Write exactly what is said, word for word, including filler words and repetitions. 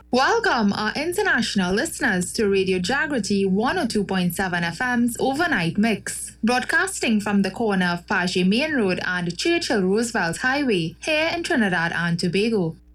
Welcome our international listeners to Radio Jagrati one oh two point seven F M's Overnight Mix, broadcasting from the corner of Paget Main Road and Churchill Roosevelt Highway here in Trinidad and Tobago.